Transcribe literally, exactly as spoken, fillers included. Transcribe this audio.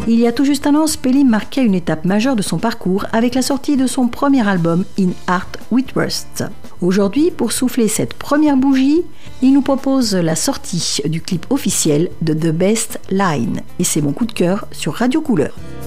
Il y a tout juste un an, Spelly marquait une étape majeure de son parcours avec la sortie de son premier album In Art with Rust. Aujourd'hui, pour souffler cette première bougie, il nous propose la sortie du clip officiel de The Best Line. Et c'est mon coup de cœur sur Radio Couleur.